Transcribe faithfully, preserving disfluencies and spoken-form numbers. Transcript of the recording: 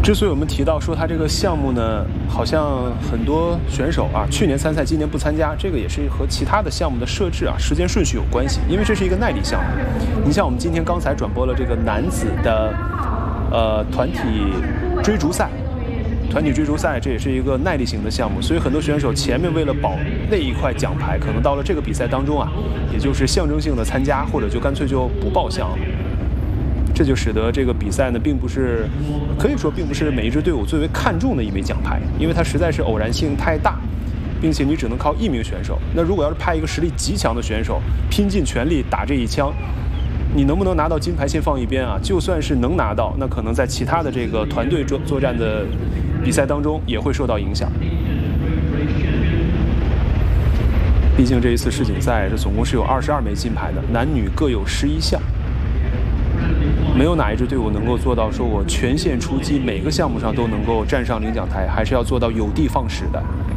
之所以我们提到说它这个项目呢，好像很多选手啊，去年参赛，今年不参加，这个也是和其他的项目的设置啊、时间顺序有关系，因为这是一个耐力项目。你像我们今天刚才转播了这个男子的呃团体追逐赛，团体追逐赛这也是一个耐力型的项目，所以很多选手前面为了保那一块奖牌，可能到了这个比赛当中啊，也就是象征性的参加，或者就干脆就不报项了。这就使得这个比赛呢，并不是可以说并不是每一支队伍最为看重的一枚奖牌，因为它实在是偶然性太大，并且你只能靠一名选手。那如果要是派一个实力极强的选手拼尽全力打这一枪，你能不能拿到金牌先放一边啊？就算是能拿到，那可能在其他的这个团队作作战的比赛当中也会受到影响。毕竟这一次世锦赛是总共是有二十二枚金牌的，男女各有十一项。没有哪一支队伍能够做到说我全线出击，每个项目上都能够站上领奖台，还是要做到有的放矢的。